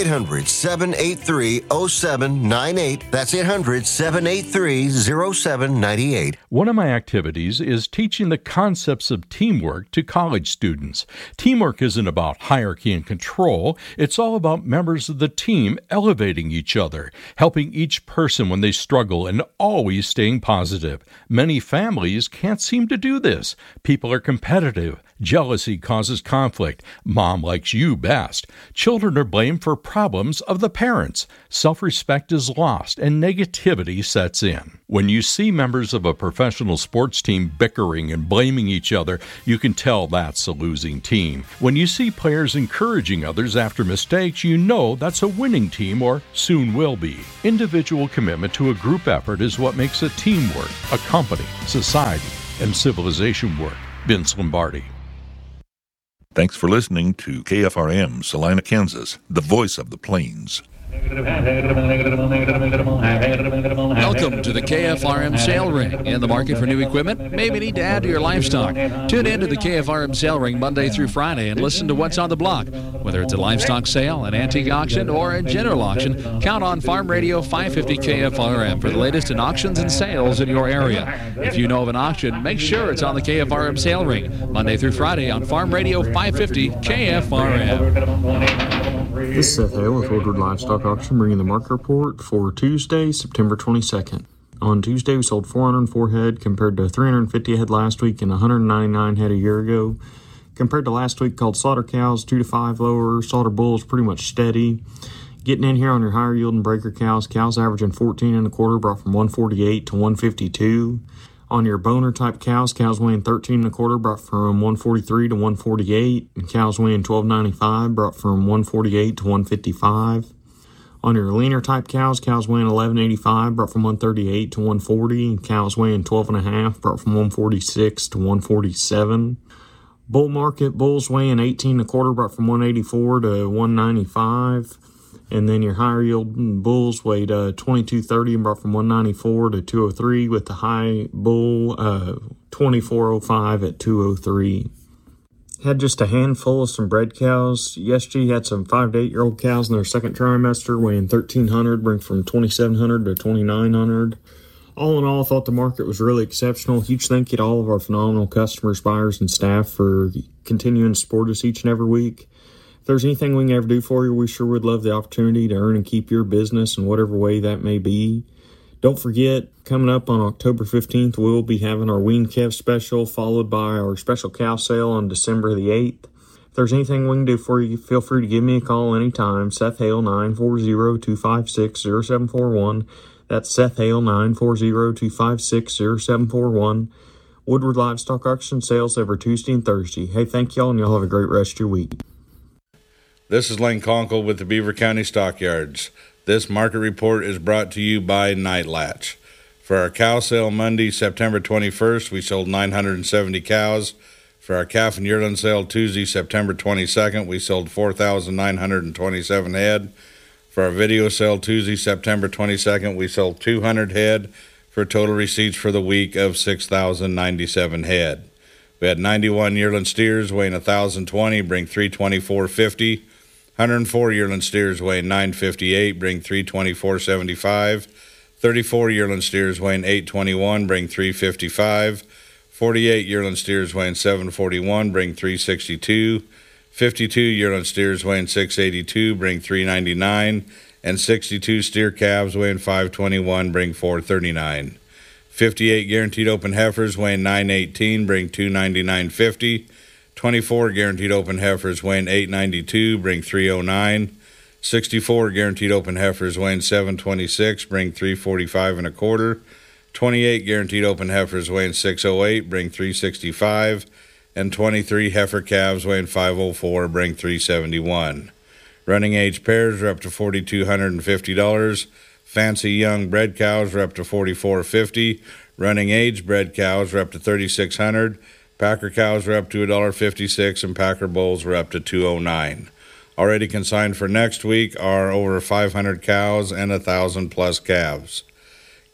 800-783-0798. That's 800-783-0798. One of my activities is teaching the concepts of teamwork to college students. Teamwork isn't about hierarchy and control. It's all about members of the team elevating each other, helping each person when they struggle, and always staying positive. Many families can't seem to do this. People are competitive. Jealousy causes conflict. Mom likes you best. Children are blamed for problems of the parents. Self-respect is lost and negativity sets in. When you see members of a professional sports team bickering and blaming each other, you can tell that's a losing team. When you see players encouraging others after mistakes, you know that's a winning team or soon will be. Individual commitment to a group effort is what makes a team work, a company, society, and civilization work. Vince Lombardi. Thanks for listening to KFRM, Salina, Kansas, the voice of the plains. Welcome to the KFRM Sale Ring. In the market for new equipment? Maybe need to add to your livestock. Tune in to the KFRM Sale Ring Monday through Friday and listen to what's on the block. Whether it's a livestock sale, an antique auction, or a general auction, count on Farm Radio 550 KFRM for the latest in auctions and sales in your area. If you know of an auction, make sure it's on the KFRM Sale Ring Monday through Friday on Farm Radio 550 KFRM. This is Seth Hale with Woodward Livestock Auction, bringing the market report for Tuesday, September 22nd. On Tuesday, we sold 404 head compared to 350 head last week and 199 head a year ago. Compared to last week, called slaughter cows 2 to 5 lower, slaughter bulls pretty much steady. Getting in here on your higher yielding breaker cows, cows averaging 14 and a quarter, brought from 148 to 152. On your boner type cows, cows weighing 13 and a quarter, brought from 143 to 148, and cows weighing 12.95, brought from 148 to 155. On your leaner type cows, cows weighing 11.85, brought from 138 to 140, and cows weighing 12.5, brought from 146 to 147. Bull market, bulls weighing 18 and a quarter, brought from 184 to 195. And then your higher yield bulls weighed 22.30 and brought from 194 to 203, with the high bull 24.05 at 203. Had just a handful of some bred cows. Yesterday had some 5 to 8 year old cows in their second trimester weighing 1,300, bring from 2,700 to 2,900. All in all, I thought the market was really exceptional. Huge thank you to all of our phenomenal customers, buyers, and staff for continuing to support us each and every week. If there's anything we can ever do for you, we sure would love the opportunity to earn and keep your business in whatever way that may be. Don't forget, coming up on October 15th, we'll be having our wean calf special, followed by our special cow sale on December the 8th. If there's anything we can do for you, feel free to give me a call anytime. Seth Hale, 940-256-0741. That's Seth Hale, 940-256-0741. Woodward Livestock Auction sales every Tuesday and Thursday. Hey, thank y'all, and y'all have a great rest of your week. This is Lane Conkle with the Beaver County Stockyards. This market report is brought to you by Night Latch. For our cow sale Monday, September 21st, we sold 970 cows. For our calf and yearling sale Tuesday, September 22nd, we sold 4,927 head. For our video sale Tuesday, September 22nd, we sold 200 head for total receipts for the week of 6,097 head. We had 91 yearling steers weighing 1,020, bring 324.50. 104 yearling steers weighing 958, bring 324.75. 34 yearling steers weighing 821, bring 355. 48 yearling steers weighing 741, bring 362. 52 yearling steers weighing 682, bring 399. And 62 steer calves weighing 521, bring 439. 58 guaranteed open heifers weighing 918, bring 299.50. 24 guaranteed open heifers weighing 892, bring 309. 64 guaranteed open heifers weighing 726, bring 345 and a quarter. 28 guaranteed open heifers weighing 608, bring 365. And 23 heifer calves weighing 504, bring 371. Running age pairs are up to $4,250. Fancy young bred cows are up to $4,450. Running age bred cows are up to $3,600. Packer cows are up to $1.56, and Packer bulls are up to $2.09. Already consigned for next week are over 500 cows and 1,000 plus calves.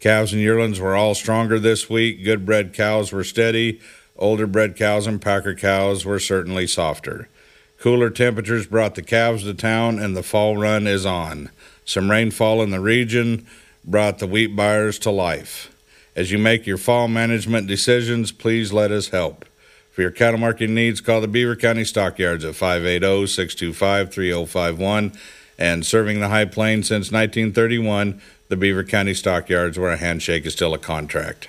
Calves and yearlings were all stronger this week. Good bred cows were steady. Older bred cows and packer cows were certainly softer. Cooler temperatures brought the calves to town, and the fall run is on. Some rainfall in the region brought the wheat buyers to life. As you make your fall management decisions, please let us help. For your cattle marketing needs, call the Beaver County Stockyards at 580-625-3051. And serving the High Plains since 1931, the Beaver County Stockyards, where a handshake is still a contract.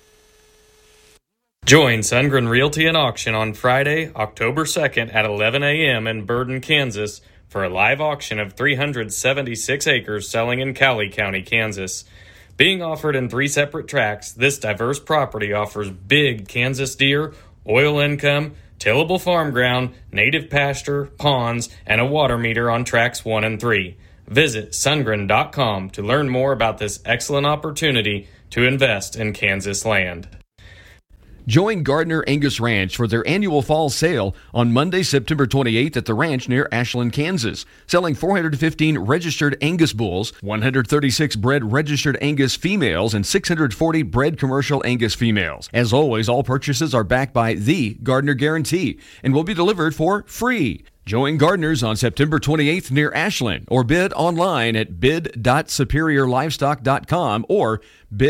Join Sundgren Realty and Auction on Friday, October 2nd at 11 a.m. in Burden, Kansas for a live auction of 376 acres selling in Cowley County, Kansas. Being offered in 3 separate tracts, this diverse property offers big Kansas deer, oil income, tillable farm ground, native pasture, ponds, and a water meter on tracks 1 and 3. Visit sundgren.com to learn more about this excellent opportunity to invest in Kansas land. Join Gardner Angus Ranch for their annual fall sale on Monday, September 28th at the ranch near Ashland, Kansas. Selling 415 registered Angus bulls, 136 bred registered Angus females, and 640 bred commercial Angus females. As always, all purchases are backed by the Gardner Guarantee and will be delivered for free. Join Gardners on September 28th near Ashland or bid online at bid.superiorlivestock.com or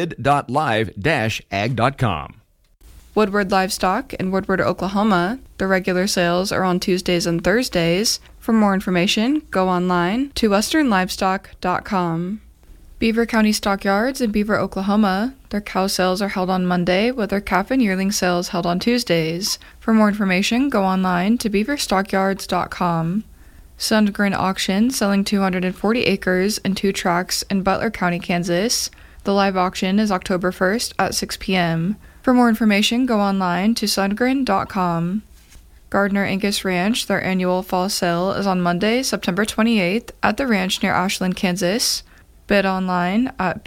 bid.live-ag.com. Woodward Livestock in Woodward, Oklahoma. The regular sales are on Tuesdays and Thursdays. For more information, go online to westernlivestock.com. Beaver County Stockyards in Beaver, Oklahoma. Their cow sales are held on Monday, with their calf and yearling sales held on Tuesdays. For more information, go online to beaverstockyards.com. Sundgren Auction, selling 240 acres and 2 tracts in Butler County, Kansas. The live auction is October 1st at 6 p.m. For more information, go online to sundgren.com. Gardner Angus Ranch, their annual fall sale is on Monday, September 28th at the ranch near Ashland, Kansas. Bid online at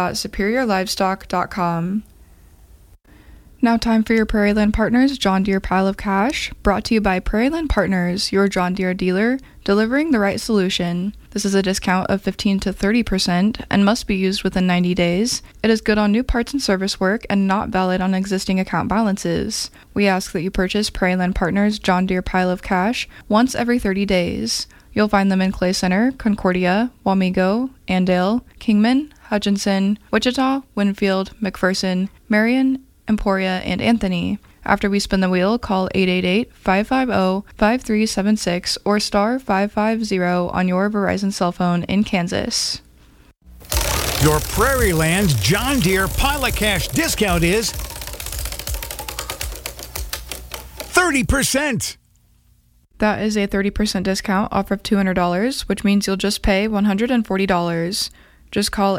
bid.superiorlivestock.com. Now time for your Prairieland Partners John Deere Pile of Cash, brought to you by Prairieland Partners, your John Deere dealer, delivering the right solution. This is a discount of 15 to 30% and must be used within 90 days. It is good on new parts and service work and not valid on existing account balances. We ask that you purchase Prairieland Partners John Deere Pile of Cash once every 30 days. You'll find them in Clay Center, Concordia, Wamego, Andale, Kingman, Hutchinson, Wichita, Winfield, McPherson, Marion, Emporia, and Anthony. After we spin the wheel, call 888-550-5376 or star 550 on your Verizon cell phone in Kansas. Your Prairieland John Deere Pile of Cash discount is 30%. That is a 30% discount off of $200, which means you'll just pay $140. Just call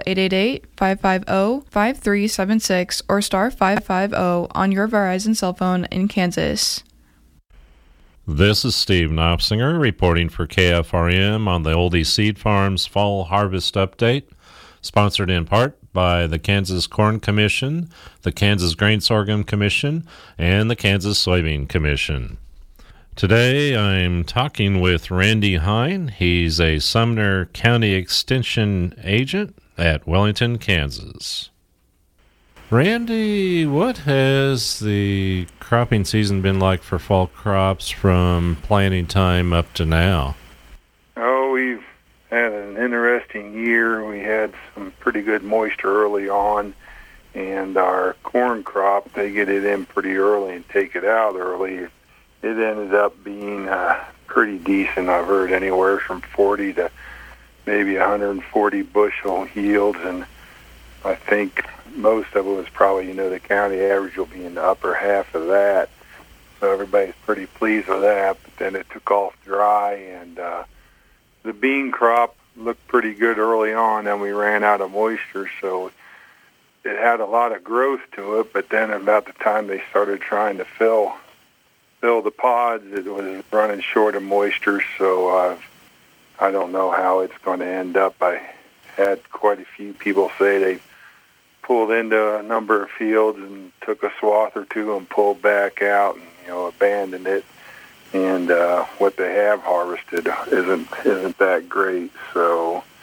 888-550-5376 or star 550 on your Verizon cell phone in Kansas. This is Steve Knopsinger reporting for KFRM on the Oldie Seed Farms Fall Harvest Update, sponsored in part by the Kansas Corn Commission, the Kansas Grain Sorghum Commission, and the Kansas Soybean Commission. Today I'm talking with Randy Hine. He's a Sumner County Extension agent at Wellington, Kansas. Randy, what has the cropping season been like for fall crops from planting time up to now? Oh, we've had an interesting year. We had some pretty good moisture early on, and our corn crop, they get it in pretty early and take it out early. It ended up being pretty decent. I've heard anywhere from 40 to maybe 140 bushel yields, and I think most of it was probably, the county average will be in the upper half of that. So everybody's pretty pleased with that. But then it took off dry, and the bean crop looked pretty good early on, and we ran out of moisture, so it had a lot of growth to it. But then about the time they started trying to fill the pods, it was running short of moisture, so I don't know how it's going to end up. I had quite a few people say they pulled into a number of fields and took a swath or two and pulled back out and abandoned it, and what they have harvested isn't that great. So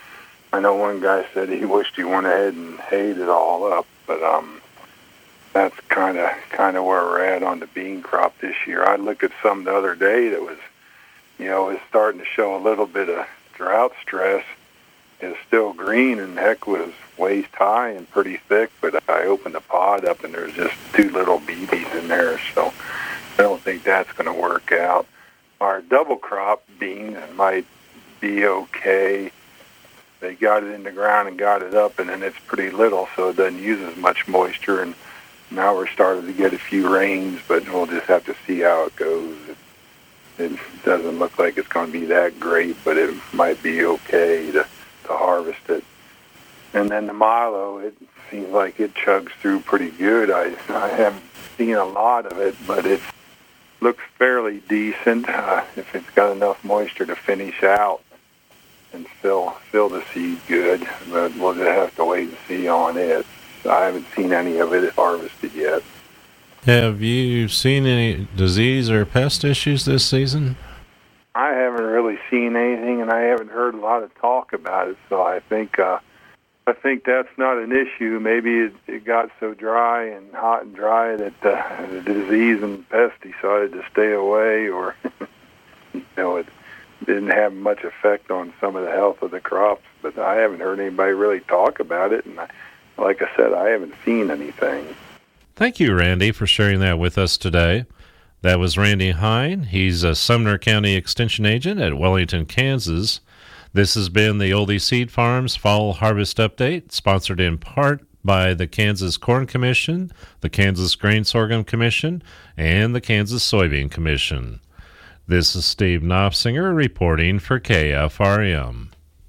I know one guy said he wished he went ahead and hayed it all up, but that's kind of where we're at on the bean crop this year. I looked at some the other day that was, was starting to show a little bit of drought stress. It's still green and heck was waist high and pretty thick, but I opened the pod up and there's just 2 little BBs in there, so I don't think that's going to work out. Our double crop beans might be okay. They got it in the ground and got it up, and then it's pretty little, so it doesn't use as much moisture, and now we're starting to get a few rains, but we'll just have to see how it goes. It doesn't look like it's going to be that great, but it might be okay to harvest it. And then the milo, it seems like it chugs through pretty good. I haven't seen a lot of it, but it looks fairly decent if it's got enough moisture to finish out and fill the seed good. But we'll just have to wait and see on it. I haven't seen any of it harvested yet. Have you seen any disease or pest issues this season? I haven't really seen anything, and I haven't heard a lot of talk about it. So I think that's not an issue. Maybe it got so dry and hot and dry that the disease and pest decided to stay away, or it didn't have much effect on some of the health of the crops. But I haven't heard anybody really talk about it, and like I said, I haven't seen anything. Thank you, Randy, for sharing that with us today. That was Randy Hine. He's a Sumner County Extension Agent at Wellington, Kansas. This has been the Oldie Seed Farms Fall Harvest Update, sponsored in part by the Kansas Corn Commission, the Kansas Grain Sorghum Commission, and the Kansas Soybean Commission. This is Steve Knopfsinger reporting for KFRM.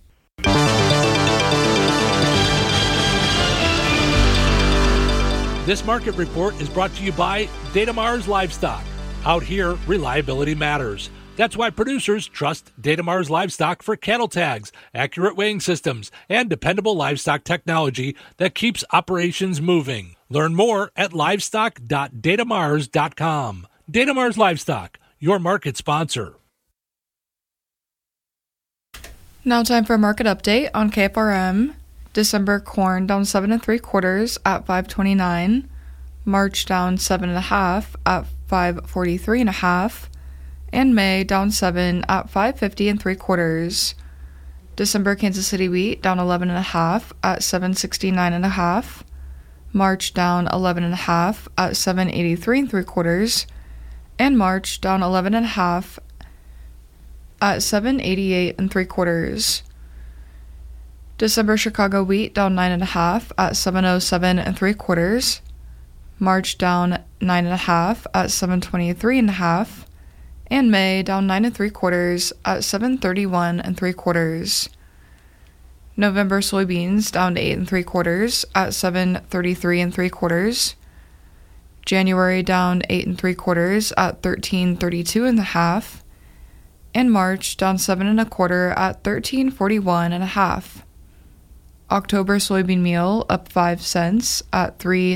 This market report is brought to you by Datamars Livestock. Out here, reliability matters. That's why producers trust Datamars Livestock for cattle tags, accurate weighing systems, and dependable livestock technology that keeps operations moving. Learn more at livestock.datamars.com. Datamars Livestock, your market sponsor. Now time for a market update on KFRM. December corn down 7 3/4 at $5.29. March down 7 1/2 at $5.43 1/2. And May down 7 at $5.50 3/4. December Kansas City wheat down 11 1/2 at $7.69 1/2. March down 11 1/2 at $7.83 3/4. And March down 11 1/2 at $7.88 3/4. December Chicago wheat down 9 1/2 at $7.07 3/4. March down 9 1/2 at $7.23 1/2. And May down 9 3/4 at $7.31 3/4. November soybeans down 8 3/4 at $7.33 3/4. January down 8 3/4 at $13.32 1/2. And March down 7 1/4 at $13.41 1/2. October soybean meal up 5 cents at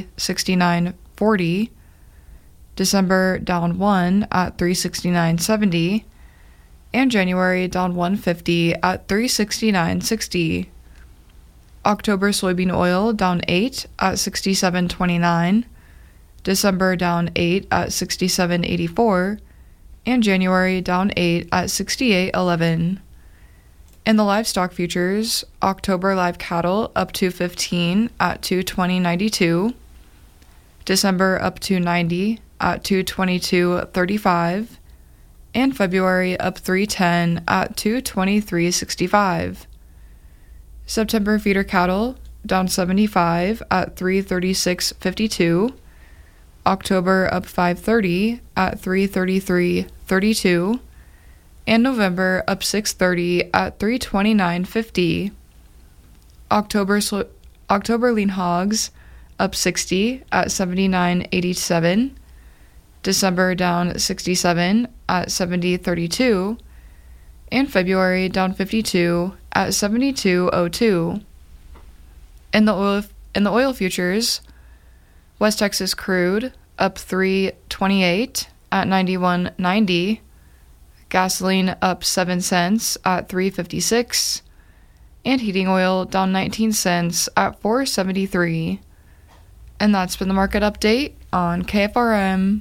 $3.69.40. December down 1 at $3.69.70. And January down 1.50 at $3.69.60. October soybean oil down 8 at $67.29. December down 8 at $67.84. And January down 8 at $68.11. In the livestock futures, October live cattle up 215 at $220.92. December up 290 at $222.35. And February up 310 at $223.65. September feeder cattle down 75 at $336.52. October up 530 at $333.32. And November up 630 at $329.50. October lean hogs up 60 at $79.87. December down 67 at $70.32. And February down 52 at $72.02. In the oil futures, West Texas crude up $3.28 at $91.90. Gasoline up 7 cents at $3.56. and heating oil down 19 cents at $4.73. And that's been the market update on KFRM.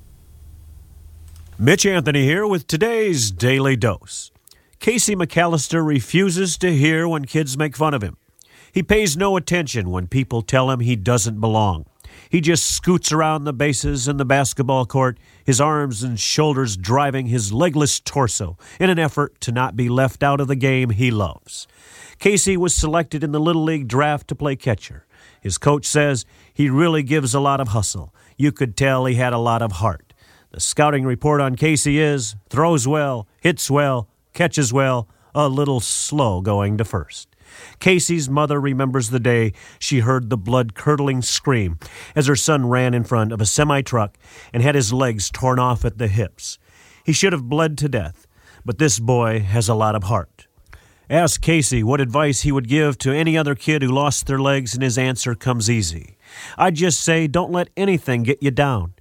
Mitch Anthony here with today's Daily Dose. Casey McAllister refuses to hear when kids make fun of him. He pays no attention when people tell him he doesn't belong. He just scoots around the bases and the basketball court, his arms and shoulders driving his legless torso in an effort to not be left out of the game he loves. Casey was selected in the Little League draft to play catcher. His coach says he really gives a lot of hustle. You could tell he had a lot of heart. The scouting report on Casey is throws well, hits well, catches well, a little slow going to first. Casey's mother remembers the day she heard the blood-curdling scream as her son ran in front of a semi-truck and had his legs torn off at the hips. He should have bled to death, but this boy has a lot of heart. Ask Casey what advice he would give to any other kid who lost their legs, and his answer comes easy. I'd just say don't let anything get you down.